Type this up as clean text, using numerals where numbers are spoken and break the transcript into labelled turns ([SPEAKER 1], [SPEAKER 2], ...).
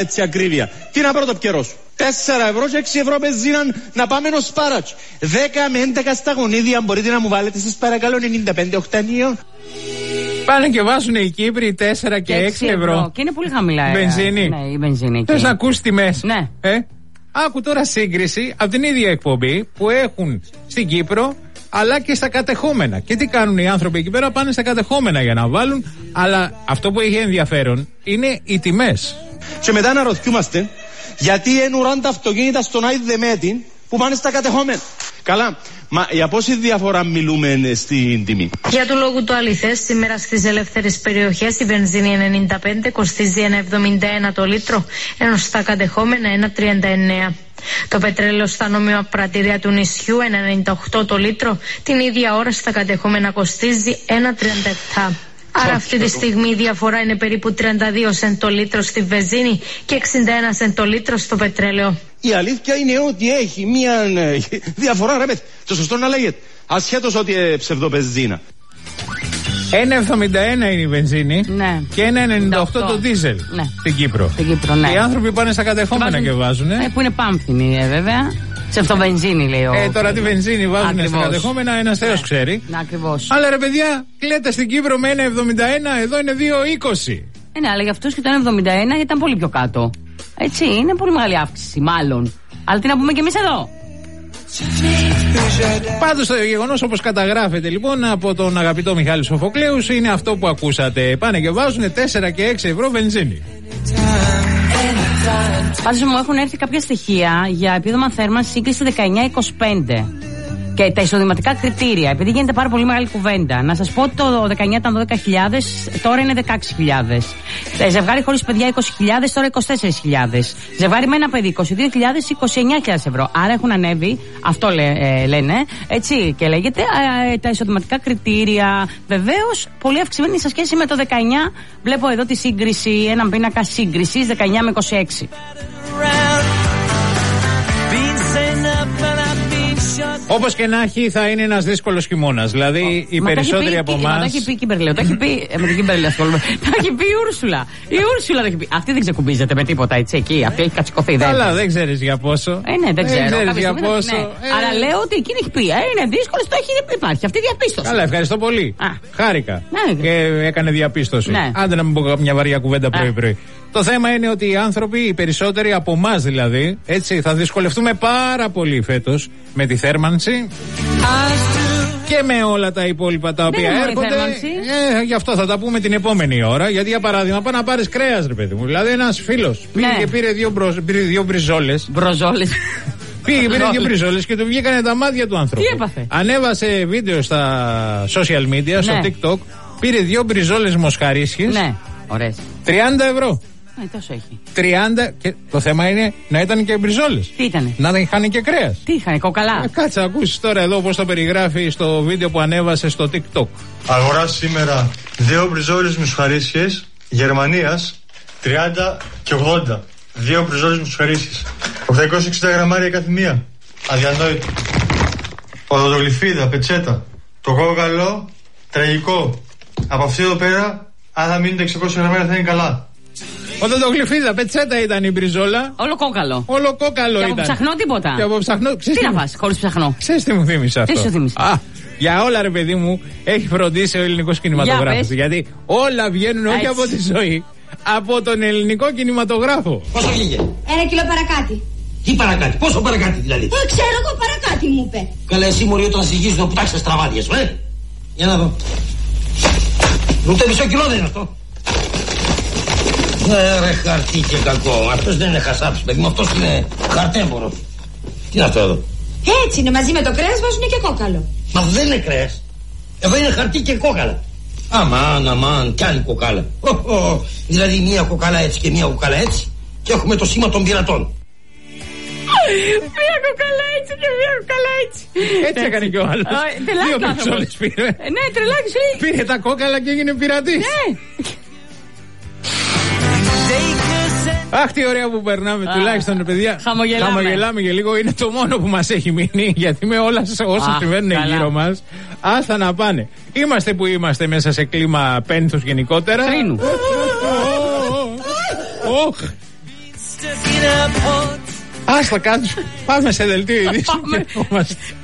[SPEAKER 1] έτσι ακρίβεια. Τι να πρώτο καιρό σου. 4 ευρώ και 6 ευρώ μπενζίνα να πάμε ενός σπάρατσι. 10 με 11 στα γονίδια μπορείτε να μου βάλετε σας παρακαλώ 95 οκτανίων.
[SPEAKER 2] Πάνε και βάζουν οι Κύπροι 4 και 6 ευρώ.
[SPEAKER 3] Και είναι πολύ χαμηλά.
[SPEAKER 2] Μπενζίνη.
[SPEAKER 3] Ναι, η μπενζίνη.
[SPEAKER 2] Θες να ακούς τιμές.
[SPEAKER 3] Ναι.
[SPEAKER 2] Άκου τώρα σύγκριση από την ίδια εκπομπή που έχουν στην Κύπρο αλλά και στα κατεχόμενα. Και τι κάνουν οι άνθρωποι εκεί πέρα, πάνε στα κατεχόμενα για να βάλουν. Αλλά αυτό που έχει ενδιαφέρον είναι οι τιμές.
[SPEAKER 1] Και μετά να ρωτιούμαστε γιατί ενουράν τα αυτοκίνητα στον Άι Δεμέτη που πάνε στα κατεχόμενα. Καλά, μα για πόση διαφορά μιλούμε στην τιμή?
[SPEAKER 4] Για του λόγου του αληθές, σήμερα στις ελεύθερες περιοχές η βενζίνη 95 κοστίζει 1,71 το λίτρο, ενώ στα κατεχόμενα 1,39. Το πετρέλαιο στα νόμιμα πρατήρια του νησιού 1,98 το λίτρο, την ίδια ώρα στα κατεχόμενα κοστίζει 1,37. Άρα αυτή τη στιγμή η διαφορά είναι περίπου 32 σεντ το λίτρο στη βενζίνη και 61 σεντ το λίτρο στο πετρέλαιο.
[SPEAKER 1] Η αλήθεια είναι ότι έχει μια διαφορά, ρε παιδί. Το σωστό να λέγεται. Ασχέτως ότι ψευδοπενζίνα.
[SPEAKER 2] 1,71 είναι η βενζίνη, ναι, και 1,98 το δίζελ, ναι, στην Κύπρο.
[SPEAKER 3] Στην Κύπρο, ναι.
[SPEAKER 2] Οι άνθρωποι πάνε στα κατεχόμενα και βάζουν.
[SPEAKER 3] Που είναι πάμφινοι, βέβαια. Ψευτοβενζίνη λέει ο.
[SPEAKER 2] Τώρα τη βενζίνη βάζουν στα κατεχόμενα, ένας Θεός ξέρει.
[SPEAKER 3] Ακριβώς.
[SPEAKER 2] Αλλά ρε παιδιά, κλαίτε στην Κύπρο με 1,71, εδώ είναι 2,20.
[SPEAKER 3] Ναι, αλλά για αυτούς και το 1,71 ήταν πολύ πιο κάτω. Έτσι, είναι πολύ μεγάλη αύξηση, μάλλον. Αλλά τι να πούμε κι εμείς εδώ.
[SPEAKER 2] Πάντως το γεγονός όπως καταγράφεται λοιπόν από τον αγαπητό Μιχάλη Σοφοκλέους είναι αυτό που ακούσατε. Πάνε και βάζουν 4 και 6 ευρώ βενζίνη.
[SPEAKER 3] Πάντως μου έχουν έρθει κάποια στοιχεία για επίδομα θέρμανσης σύγκριση 19-25 και τα εισοδηματικά κριτήρια, επειδή γίνεται πάρα πολύ μεγάλη κουβέντα. Να σας πω ότι το 19 ήταν 12.000, τώρα είναι 16.000. Ζευγάρι χωρίς παιδιά 20.000, τώρα 24.000. Ζευγάρι με ένα παιδί 22.000, 29.000 ευρώ. Άρα έχουν ανέβει, αυτό λένε, έτσι και λέγεται, τα εισοδηματικά κριτήρια. Βεβαίως, πολύ αυξημένη σε σχέση με το 19. Βλέπω εδώ τη σύγκριση, έναν πίνακα σύγκρισης 19 με 26.
[SPEAKER 2] Όπως και να έχει, θα είναι ένας δύσκολος χειμώνας. Δηλαδή, οι περισσότεροι από εμάς.
[SPEAKER 3] Το έχει πει η Κιμπερλέο, το έχει πει. Με την Κιμπερλέο ασχολούμαι. Το έχει πει η Ούρσουλα. Η Ούρσουλα το έχει πει. Αυτή δεν ξεκουμπίζεται με τίποτα, έτσι εκεί. Αυτή έχει κατσικωθεί.
[SPEAKER 2] Αλλά δεν ξέρεις για πόσο.
[SPEAKER 3] Ναι, δεν ξέρω.
[SPEAKER 2] Ξέρεις για πόσο.
[SPEAKER 3] Αλλά λέω ότι εκείνη έχει πει. Είναι δύσκολο, το έχει υπάρχει. Αυτή διαπίστωση.
[SPEAKER 2] Καλά, ευχαριστώ πολύ. Χάρηκα. Και έκανε διαπίστωση. Άντε να μην πω μια βαριά κουβέντα πρωί-πρωί. Το θέμα είναι ότι οι άνθρωποι, οι περισσότεροι από εμάς δηλαδή, έτσι, θα δυσκολευτούμε πάρα πολύ φέτος με τη θέρμανση και με όλα τα υπόλοιπα τα οποία έρχονται. Γι' αυτό θα τα πούμε την επόμενη ώρα. Γιατί για παράδειγμα, πάει να πάρεις κρέας, ρε παιδί μου. Δηλαδή, ένας φίλος πήγε και πήρε δύο μπριζόλες. Πήγε, πήρε δύο μπριζόλες και του βγήκανε τα μάτια του ανθρώπου.
[SPEAKER 3] Τι έπαθε?
[SPEAKER 2] Ανέβασε βίντεο στα social media, στο TikTok. Πήρε δύο μπριζόλες μοσχαρίσιες.
[SPEAKER 3] Ναι, ωραίες.
[SPEAKER 2] 30 ευρώ.
[SPEAKER 3] Τόσο έχει.
[SPEAKER 2] 30 και το θέμα είναι να ήταν και μπριζόλες.
[SPEAKER 3] Τι ήτανε?
[SPEAKER 2] Να είχαν και κρέας.
[SPEAKER 3] Τι είχαν, κοκαλά.
[SPEAKER 2] Κάτσε να ακούσεις τώρα εδώ πώς το περιγράφει στο βίντεο που ανέβασε στο TikTok.
[SPEAKER 5] Αγοράσει σήμερα δύο μπριζόλες μοσχαρίσιες Γερμανίας 30 και 80. Δύο μπριζόλες μοσχαρίσιες. 860 γραμμάρια κάθε μία. Αδιανόητο. Οδοντογλυφίδα, πετσέτα. Το κόκαλο τραγικό. Από αυτή εδώ πέρα, αν θα μείνουν τα 600 γραμμάρια θα είναι καλά.
[SPEAKER 2] Οδοντογλυφίδα, πετσέτα ήταν η μπριζόλα.
[SPEAKER 3] Όλο κόκαλο.
[SPEAKER 2] Όλο κόκαλο
[SPEAKER 3] και
[SPEAKER 2] ήταν.
[SPEAKER 3] Από ψαχνό τίποτα.
[SPEAKER 2] Και από ψαχνό.
[SPEAKER 3] Τι να φας χωρίς ψαχνό?
[SPEAKER 2] Ξέρεις τι μου θύμισε αυτό?
[SPEAKER 3] Τι σου θύμισε?
[SPEAKER 2] Για όλα ρε παιδί μου έχει φροντίσει ο ελληνικός κινηματογράφος. Γιατί όλα βγαίνουν όχι από τη ζωή, από τον ελληνικό κινηματογράφο.
[SPEAKER 6] Πόσο βγήκε?
[SPEAKER 7] 1 κιλό παρακάτι.
[SPEAKER 6] Τι παρακάτι, πόσο παρακάτι δηλαδή?
[SPEAKER 7] Ξέρω εγώ, παρακάτι μου είπε.
[SPEAKER 6] Καλά, εσύ μωρή όταν συγγύσεις να πουτάξεις τα στραβάδια σου, Για να δω. Ούτε μισό κιλό δεν είναι αυτό. Ρε χαρτί και κακό. Αυτός δεν είναι χασάψης, παιδί μου, αυτός είναι χαρτέμπορος. Τι είναι αυτό εδώ?
[SPEAKER 7] Έτσι είναι, μαζί με το κρέας βάζουν και κόκαλο.
[SPEAKER 6] Μα δεν είναι κρέας. Εδώ είναι χαρτί και κόκαλα. Αμάν, κι άλλη κοκάλα. Δηλαδή μία κοκάλα έτσι και μία κοκάλα έτσι και έχουμε το σήμα των πειρατών.
[SPEAKER 3] Μία κοκάλα έτσι και μία κοκάλα έτσι.
[SPEAKER 2] Έτσι έκανε κι ο άλλος. Δύο μπριζόλες πήρε.
[SPEAKER 3] Ναι, τρελάκης.
[SPEAKER 2] Πήρε τα κόκαλα και έγινε πειρατής.
[SPEAKER 3] Ναι.
[SPEAKER 2] Αχ, τι ωραία που περνάμε, τουλάχιστον παιδιά. Χαμογελάμε και λίγο. Είναι το μόνο που μας έχει μείνει. Γιατί με όλα όσα συμβαίνουν γύρω μας, άστα να πάνε. Είμαστε που είμαστε μέσα σε κλίμα πένθους γενικότερα.
[SPEAKER 3] Τρίνου.
[SPEAKER 2] Άστα κάτω. Πάμε σε δελτίο ειδήσεων.